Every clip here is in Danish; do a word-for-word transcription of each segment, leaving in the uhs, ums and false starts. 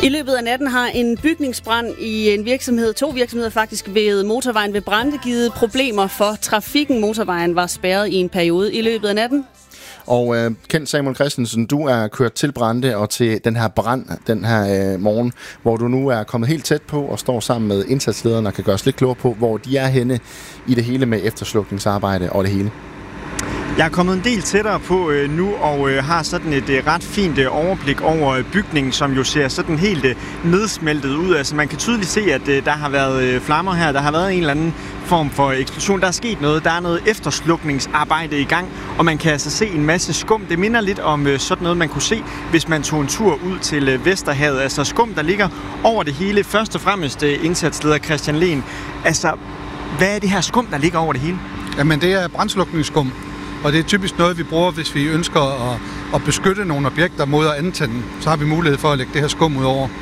I løbet af natten har en bygningsbrand i en virksomhed, to virksomheder faktisk ved motorvejen ved Brande, givet problemer for trafikken. Motorvejen var spærret i en periode i løbet af natten. Og øh, Kent Samuel Christensen, du er kørt til Brande og til den her brand den her øh, morgen, hvor du nu er kommet helt tæt på og står sammen med indsatslederne og kan gøre os lidt klogere på, hvor de er henne i det hele med efterslukningsarbejde og det hele. Jeg er kommet en del tættere på øh, nu og øh, har sådan et øh, ret fint øh, overblik over øh, bygningen, som jo ser sådan helt øh, nedsmeltet ud. Altså man kan tydeligt se, at øh, der har været øh, flammer her, der har været en eller anden form for eksplosion. Der er sket noget, der er noget efterslukningsarbejde i gang, og man kan altså se en masse skum. Det minder lidt om øh, sådan noget, man kunne se, hvis man tog en tur ud til øh, Vesterhavet. Altså skum, der ligger over det hele. Først og fremmest øh, indsatsleder Christian Lehn. Altså, hvad er det her skum, der ligger over det hele? Jamen det er brandslukningsskum. Og det er typisk noget, vi bruger, hvis vi ønsker at, at beskytte nogle objekter mod at antænde. Så har vi mulighed for at lægge det her skum ud over.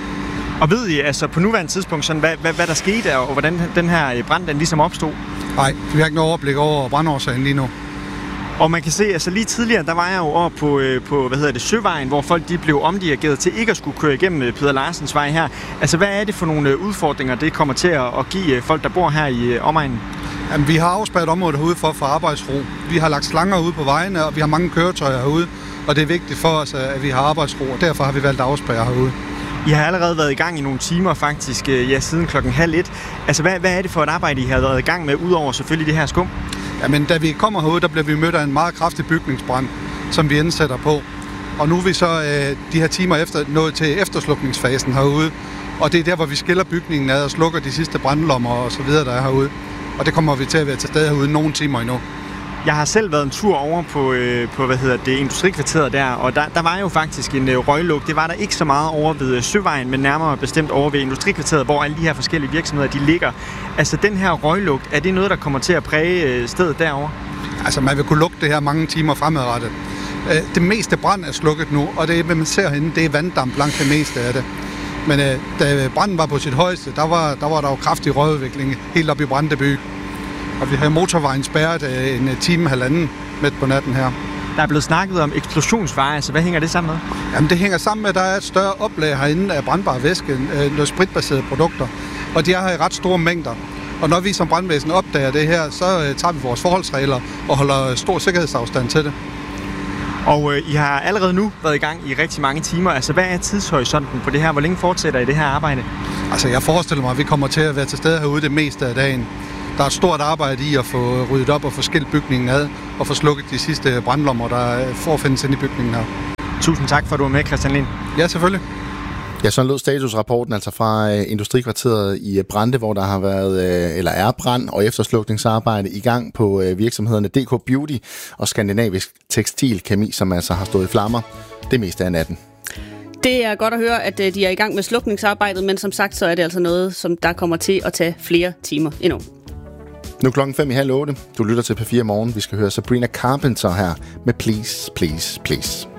Og ved I altså på nuværende tidspunkt, sådan, hvad, hvad, hvad der skete, og hvordan den her brand den ligesom opstod? Nej, vi har ikke noget overblik over brandårsagen lige nu. Og man kan se, altså lige tidligere, der var jeg jo over på, på hvad hedder det, Søvejen, hvor folk de blev omdirigeret til ikke at skulle køre igennem Peder Larsens vej her. Altså hvad er det for nogle udfordringer, det kommer til at give folk, der bor her i omegnen? Jamen, vi har afspærret området herude for at få arbejdsro. Vi har lagt slanger ude på vejene, og vi har mange køretøjer herude. Og det er vigtigt for os, at vi har arbejdsro, og derfor har vi valgt at afspærre herude. I har allerede været i gang i nogle timer faktisk, ja, siden klokken halv et. Altså, hvad, hvad er det for et arbejde, I har været i gang med, udover selvfølgelig det her skum? Jamen, da vi kommer herude, der bliver vi mødt af en meget kraftig bygningsbrand, som vi indsætter på. Og nu er vi så øh, de her timer efter nået til efterslukningsfasen herude. Og det er der, hvor vi skiller bygningen ad og slukker de sidste brandlommer og så videre, der er herude. Og det kommer vi til at være til stede herude nogle timer endnu. Jeg har selv været en tur over på, øh, på hvad hedder det, industrikvarteret der, og der, der var jo faktisk en øh, røglugt. Det var der ikke så meget over ved øh, Søvejen, men nærmere bestemt over ved industrikvarteret, hvor alle de her forskellige virksomheder de ligger. Altså den her røglugt, er det noget, der kommer til at præge øh, stedet derovre? Altså man vil kunne lugte det her mange timer fremadrettet. Øh, det meste brand er slukket nu, og det man ser herinde, det er vanddamp langt det meste af det. Men øh, da branden var på sit højeste, der var der, var der jo kraftig røgudvikling helt op i Brandeby. Og vi har motorvejen spærret øh, en time, halvanden midt på natten her. Der er blevet snakket om eksplosionsfare, så hvad hænger det sammen med? Jamen det hænger sammen med, at der er et større oplag herinde af brandbar væske, øh, noget spritbaserede produkter. Og de er her i ret store mængder. Og når vi som brandvæsen opdager det her, så øh, tager vi vores forholdsregler og holder stor sikkerhedsafstand til det. Og øh, I har allerede nu været i gang i rigtig mange timer. Altså, hvad er tidshorisonten på det her? Hvor længe fortsætter I det her arbejde? Altså, jeg forestiller mig, at vi kommer til at være til stede herude det meste af dagen. Der er et stort arbejde i at få ryddet op og få skilt bygningen ad og få slukket de sidste brandlommer, der forefindes inde i bygningen her. Tusind tak for, at du var med, Christian Lehn. Ja, selvfølgelig. Ja, sådan lød statusrapporten altså fra øh, industrikvarteret i Brande, hvor der har været, øh, eller er brand og efterslukningsarbejde i gang på øh, virksomhederne D K Beauty og Skandinavisk Tekstilkemi, som altså har stået i flammer det meste af natten. Det er godt at høre, at de er i gang med slukningsarbejdet, men som sagt, så er det altså noget, som der kommer til at tage flere timer endnu. Nu klokken fem i halv otte. Du lytter til P fire Morgen. Vi skal høre Sabrina Carpenter her med Please, Please, Please.